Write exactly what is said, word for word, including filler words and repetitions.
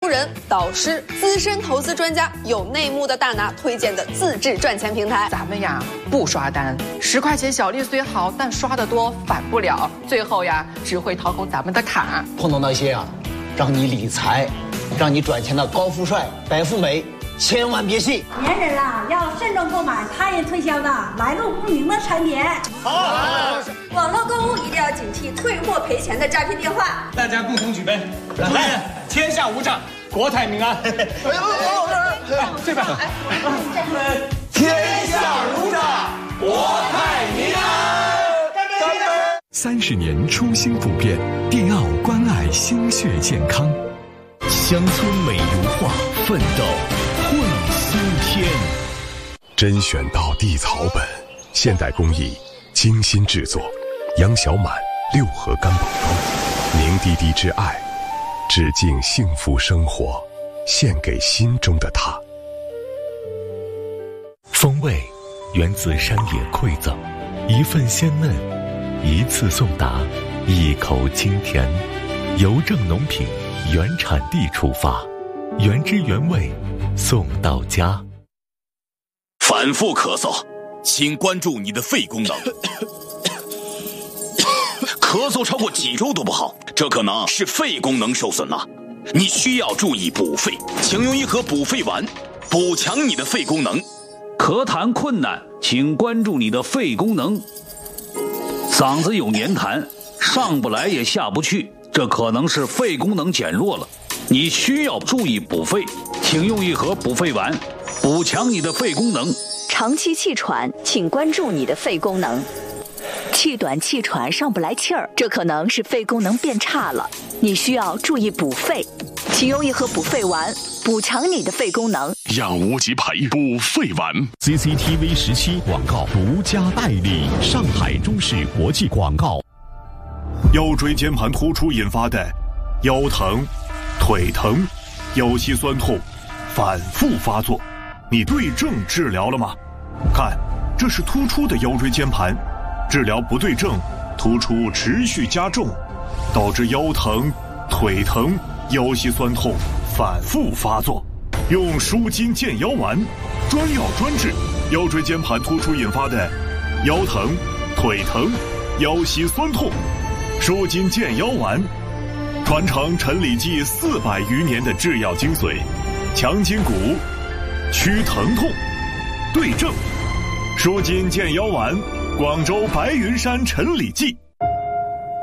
人、导师、资深投资专家、有内幕的大拿推荐的自制赚钱平台。 咱们呀不刷单，十块钱小利虽好，但刷得多返不了，最后呀只会掏空咱们的卡。 碰到那些啊，让你理财、让你赚钱的高富帅、白富美，千万别信。 年人啊，要慎重购买他人推销的来路不明的产品。 好，网络购物一定要警惕退货赔钱的诈骗电话。 大家共同举杯，来，天下无仗，国泰民安。哎呦，这边， 天下如仗，国泰民安。 三十年初心不变，电奥关爱心血健康。 乡村美如画，奋斗绘新天。 甄选到地草本，现代工艺精心制作，杨小满六合干宝膏，凝滴滴之爱，致敬幸福生活，献给心中的他。 风味源自山野馈赠，一份鲜嫩，一次送达，一口清甜。邮政农品原产地出发，原汁原味送到家。 反复咳嗽，请关注你的肺功能。咳嗽超过几周都不好，这可能是肺功能受损了，你需要注意补肺，请用一盒补肺丸，补强你的肺功能。 咳痰困难，请关注你的肺功能。嗓子有黏痰，上不来也下不去，这可能是肺功能减弱了，你需要注意补肺，请用一盒补肺丸，补强你的肺功能。 长期气喘，请关注你的肺功能。气短气喘上不来气儿，这可能是肺功能变差了，你需要注意补肺，请用一盒补肺丸，补强你的肺功能。 养无极培补肺丸。 C C T V 十七广告独家代理，上海中视国际广告。 腰椎间盘突出引发的腰疼、腿疼、腰膝酸痛反复发作，你对症治疗了吗？看，这是突出的腰椎间盘，治疗不对症，突出持续加重，导致腰疼、腿疼、腰膝酸痛反复发作。用舒筋健腰丸，专药专治腰椎间盘突出引发的腰疼、腿疼、腰膝酸痛。舒筋健腰丸，传承陈李济四百余年的制药精髓，强筋骨，祛疼痛，对症。舒筋健腰丸，广州白云山陈李济。